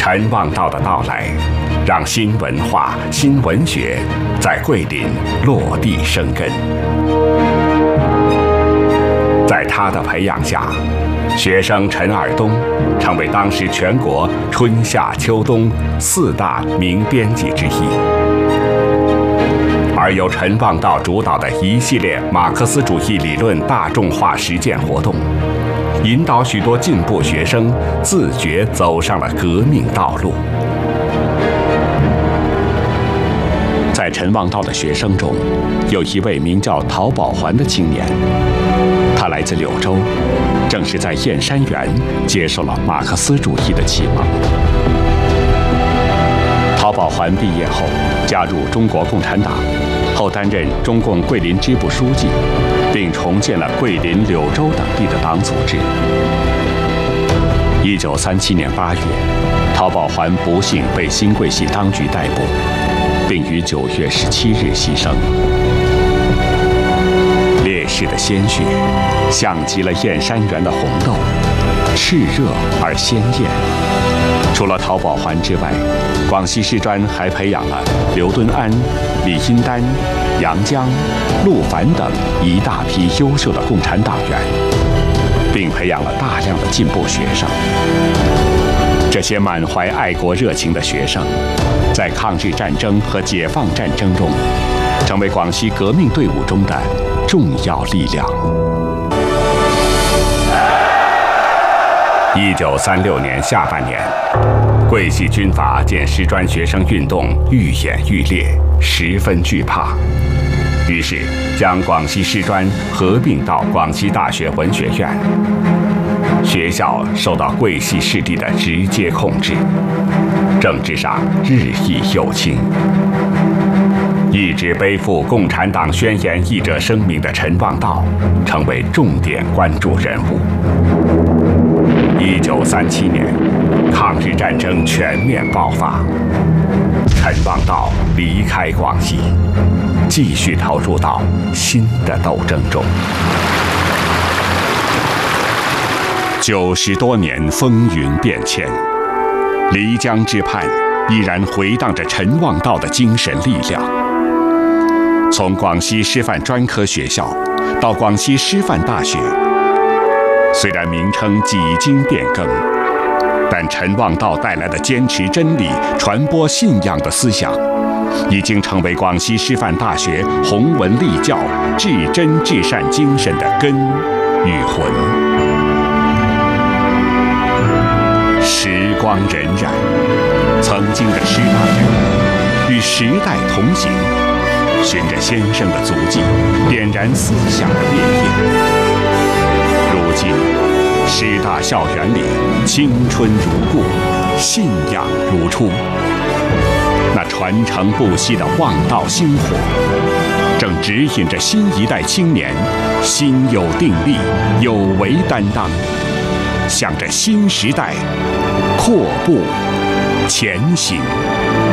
陈望道的到来，让新文化、新文学在桂林落地生根。在他的培养下，学生陈尔东成为当时全国春夏秋冬4大名编辑之一。而由陈望道主导的一系列马克思主义理论大众化实践活动，引导许多进步学生自觉走上了革命道路。在陈望道的学生中，有一位名叫陶宝环的青年，他来自柳州，正是在燕山园接受了马克思主义的启蒙。陶宝环毕业后加入中国共产党，后担任中共桂林支部书记，并重建了桂林、柳州等地的党组织。1937年8月，陶宝环不幸被新桂系当局逮捕，并于9月17日牺牲。烈士的鲜血像极了燕山园的红豆，炽热而鲜艳。除了陶宝环之外，广西师专还培养了刘敦安、李荫丹、杨江、陆凡等一大批优秀的共产党员，并培养了大量的进步学生。这些满怀爱国热情的学生，在抗日战争和解放战争中，成为广西革命队伍中的重要力量。1936年下半年，桂系军阀见师专学生运动愈演愈烈，十分惧怕，于是将广西师专合并到广西大学文学院。学校受到桂系势力的直接控制，政治上日益右倾。一直背负《共产党宣言》译者声明的陈望道，成为重点关注人物。1937年，抗日战争全面爆发，陈望道离开广西，继续投入到新的斗争中。90多年风云变迁，漓江之畔依然回荡着陈望道的精神力量。从广西师范专科学校到广西师范大学，虽然名称几经变更，但陈望道带来的坚持真理、传播信仰的思想，已经成为广西师范大学弘文立教、至真至善精神的根与魂。时光荏苒，曾经的师大人与时代同行，循着先生的足迹，点燃思想的烈焰。如今，师大校园里青春如故，信仰如初。那传承不息的望道星火，正指引着新一代青年心有定力、有为担当，向着新时代阔步前行。